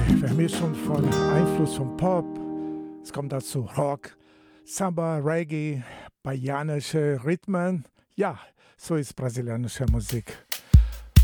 Vermischung von Einfluss von Pop. Es kommt dazu Rock, Samba, Reggae, bahianische Rhythmen. Ja, so ist brasilianische Musik.